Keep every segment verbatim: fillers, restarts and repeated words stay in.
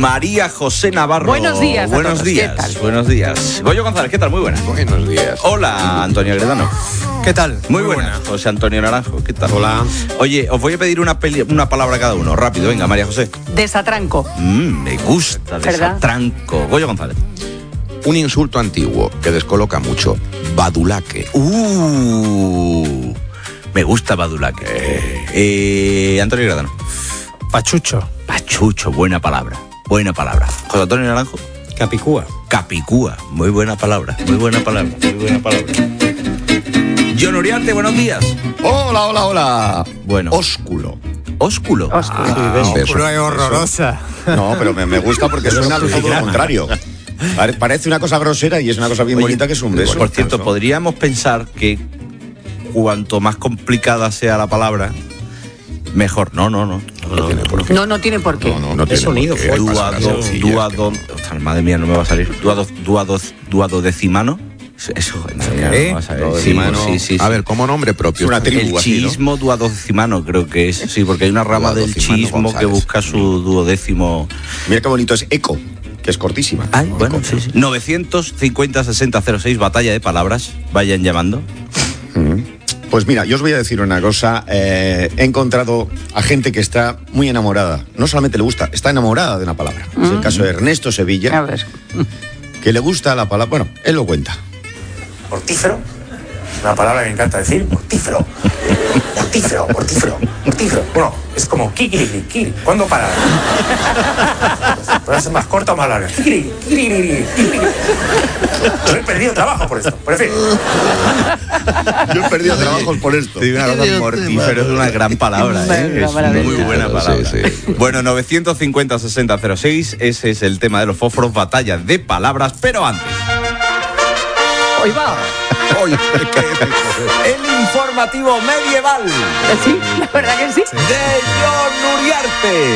María José Navarro. Buenos días. a Buenos todos. días. ¿Qué tal? Buenos días. Goyo González, ¿qué tal? Muy buenas. Buenos días. Hola, Antonio Agredano. ¿Qué tal? Muy, Muy buenas. buena. José Antonio Naranjo, ¿qué tal? Hola. Oye, os voy a pedir una, peli- una palabra cada uno. Rápido, venga, María José. Desatranco. Mm, me gusta, ¿Verdad? desatranco. Goyo González. Un insulto antiguo que descoloca mucho. Badulaque. Uh, me gusta Badulaque. Eh, Antonio Agredano. Pachucho. Pachucho, buena palabra. Buena palabra. José Antonio Naranjo. Capicúa. Capicúa, muy buena palabra, muy buena palabra, muy buena palabra. John Uriarte, buenos días. Hola, hola, hola. Bueno. Ósculo. Ósculo. Ósculo. Ah, Ósculo es horrorosa. No, pero me, me gusta porque suena todo lo contrario. Pare- Parece una cosa grosera y es una cosa bien Oye, bonita que es un beso. Por cierto, podríamos pensar que cuanto más complicada sea la palabra, mejor. No, no, no. No tiene por qué. No, no tiene por qué. No, no, no Es tiene unido, por qué. Hay Duado, palabras sencillas duado, que- ostras, madre mía, no me va a salir. Duado, duado, duado decimano. Eso, ¿Eh? no vas a ver. Lo Sí, decimano. sí, sí, A sí. ver, como nombre propio. Es una está bien. tribu. El así, ¿no? chiismo duodecimano creo que es, sí, porque hay una rama del Duodecimano chiismo que González. busca su duodécimo. Mira qué bonito es eco, que es cortísima. Ay, bueno, sí, sí. novecientos cincuenta sesenta cero seis, batalla de palabras, vayan llamando. Pues mira, yo os voy a decir una cosa. eh, he encontrado a gente que está muy enamorada. No solamente le gusta, está enamorada de una palabra. Es el caso de Ernesto A Sevilla, ver. que le gusta la palabra. Bueno, él lo cuenta. Mortífero. Es una palabra que me encanta decir. Mortífero. Mortífero, mortífero, mortífero. Bueno, es como kikiriri, kikiri. ¿Cuándo parar? ¿Puede ser más corta o más larga? Kikiriri, kikiriri, kikiriri. Yo he perdido trabajo por esto. Pero en fin. Yo he perdido trabajo por esto. Te digo una cosa, mortífero es una gran palabra, ¿eh? Es Maravilla. muy buena Sí, palabra. sí. Bueno, novecientos cincuenta sesenta cero seis, ese es el tema de los fósforos, batalla de palabras, pero antes. Hoy va. Oye, El informativo medieval Sí, la verdad que sí. de John Uriarte.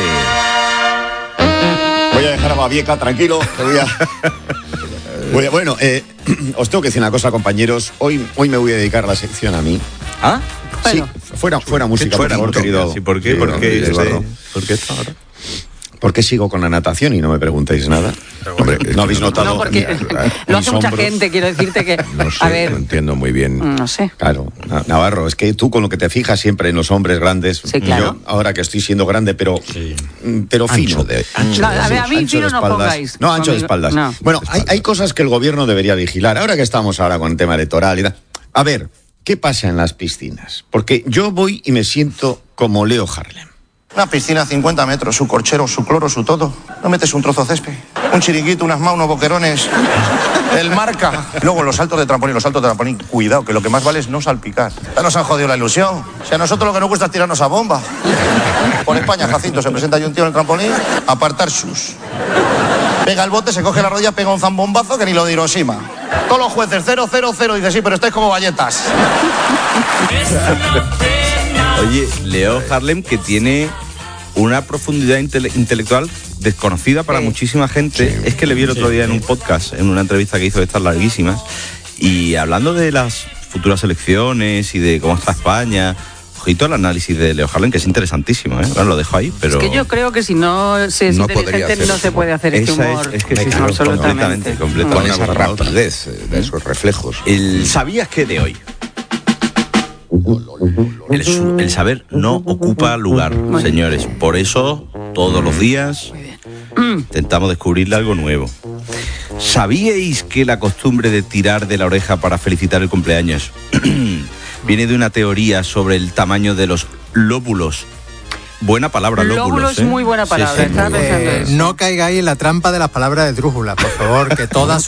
voy a dejar a Babieca tranquilo. que voy a- voy a- bueno, eh, os tengo que decir una cosa, compañeros. Hoy, hoy me voy a dedicar la sección a mí. ¿Ah? Bueno. Sí, fuera, fuera música, por favor, querido. ¿Sí, ¿Por qué? querido ¿Por qué? Miguel este- Barro. ¿Por qué esto ahora? ¿Por qué sigo con la natación y no me preguntáis nada? Hombre, no habéis notado. No, porque mi- lo mis hace mucha hombros. gente, quiero decirte que. No sé, A ver, no entiendo muy bien. no sé. Claro, Na- Navarro, es que tú con lo que te fijas siempre en los hombres grandes, Sí, claro. yo ahora que estoy siendo grande, pero, mm, pero fino. Ancho de- ancho No, de- a ver, a mí Ancho fino de no espaldas. pongáis. No, ancho de Conmigo- espaldas. no. Bueno, hay, hay cosas que el gobierno debería vigilar. Ahora que estamos ahora con el tema electoral y tal. A ver, ¿qué pasa en las piscinas? Porque yo voy y me siento como Leo Harlem. Una piscina a cincuenta metros, su corchero, su cloro, su todo. No metes un trozo de césped, un chiringuito, unas manos, unos boquerones, el marca. Luego los saltos de trampolín, los saltos de trampolín, cuidado, que lo que más vale es no salpicar. Ya nos han jodido la ilusión. Si a nosotros lo que nos gusta es tirarnos a bomba. Por España, Jacinto, se presenta ahí un tío en el trampolín, apartar sus. Pega el bote, se coge la rodilla, pega un zambombazo que ni lo de Hiroshima. Todos los jueces, cero, cero, cero, dice sí, pero estáis como galletas. Oye, Leo Harlem, que tiene una profundidad intele- intelectual desconocida para Sí. muchísima gente. Es que le vi el otro día en un podcast, en una entrevista que hizo de estas larguísimas, y hablando de las futuras elecciones y de cómo está España. Ojito al análisis de Leo Harlem, que es interesantísimo, ¿eh? Bueno, lo dejo ahí, pero... Es que yo creo que si no se es No podría inteligente hacer no se humor. puede hacer este Esa humor. es, es que sí, Claro, absolutamente, Mm. completamente. Con esa Una cosa a otra. rapidez eh, de esos reflejos. El ¿sabías qué de hoy? El, su- el saber no ocupa lugar, señores. Por eso, todos los días intentamos descubrirle algo nuevo. ¿Sabíais que la costumbre de tirar de la oreja para felicitar el cumpleaños viene de una teoría sobre el tamaño de los lóbulos? Buena palabra, lóbulos. Lóbulo es ¿eh? muy buena palabra. Sí, sí, Estaba muy pensando buena. eso. Eh, no caigáis en la trampa de las palabras de Drújula, por favor, que todas